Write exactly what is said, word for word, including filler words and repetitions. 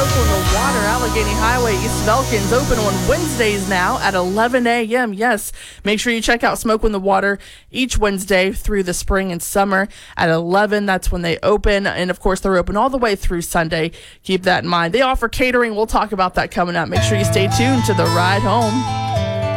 Smoke on the Water, Allegheny Highway, East of Elkins, open on Wednesdays now at eleven a.m. Yes, make sure you check out Smoke on the Water each Wednesday through the spring and summer at eleven. That's when they open. And, of course, they're open all the way through Sunday. Keep that in mind. They offer catering. We'll talk about that coming up. Make sure you stay tuned to The Ride Home.